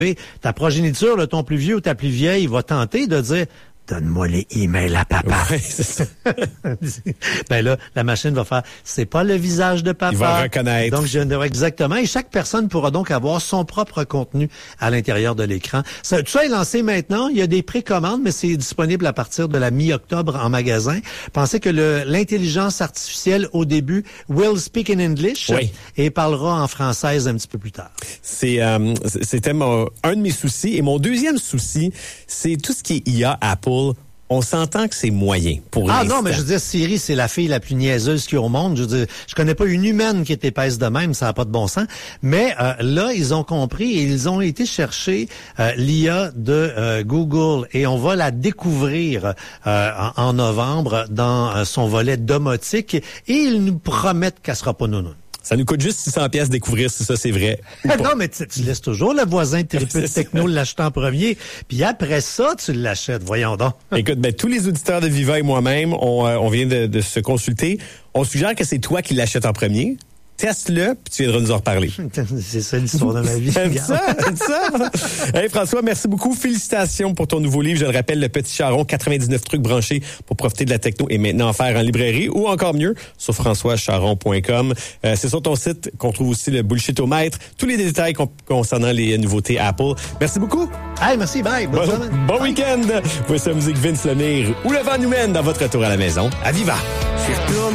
ta progéniture, là, ton plus vieux ou ta plus vieille, va tenter de dire « Donne-moi les emails à papa. Ouais, c'est ça. » Ben là, la machine va faire « C'est pas le visage de papa. » Il va reconnaître. Donc, exactement. Et chaque personne pourra donc avoir son propre contenu à l'intérieur de l'écran. Tout ça est lancé maintenant. Il y a des précommandes, mais c'est disponible à partir de la mi-octobre en magasin. Pensez que l'intelligence artificielle, au début, will speak in English et parlera en française un petit peu plus tard. C'était un de mes soucis. Et mon deuxième souci, c'est tout ce qui est IA Apple. On s'entend que c'est moyen pour l'instant. Ah non, mais je veux dire, Siri, c'est la fille la plus niaiseuse qu'il y a au monde. Je veux dire, je connais pas une humaine qui est épaisse de même, ça n'a pas de bon sens. Mais là, ils ont compris et ils ont été chercher l'IA de Google et on va la découvrir en novembre dans son volet domotique et ils nous promettent qu'elle sera pas nounoune. Ça nous coûte juste 600 pièces découvrir si ça c'est vrai. Non, mais tu laisses toujours le voisin triple techno l'acheter en premier, puis après ça, tu l'achètes. Voyons donc. Écoute, tous les auditeurs de Viva et moi-même, on vient de se consulter. On suggère que c'est toi qui l'achètes en premier. Teste-le, puis tu viendras nous en reparler. C'est ça l'histoire de ma vie. C'est ça. Hey François, merci beaucoup. Félicitations pour ton nouveau livre. Je le rappelle, Le Petit Charron, 99 trucs branchés pour profiter de la techno et maintenant en faire en librairie ou encore mieux sur françoischaron.com. C'est sur ton site qu'on trouve aussi le bullshitomètre, tous les détails concernant les nouveautés Apple. Merci beaucoup. Hey, merci, bye. Bon week-end. Voici la musique Vince Lemire où le vent nous mène dans votre retour à la maison. À Viva.